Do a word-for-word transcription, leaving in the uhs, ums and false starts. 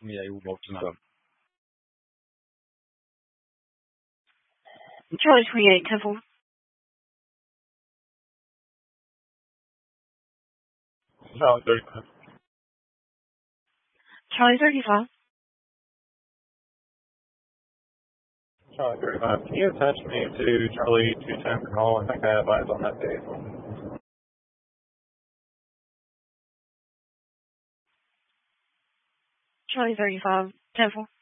me aí o ultimatum. Charlie twenty-eight, ten four. Charlie thirty-five. Charlie thirty-five. Charlie thirty-five. Can you attach me to Charlie two ten for call? I think I have eyes on that day. Charlie thirty-five, ten four.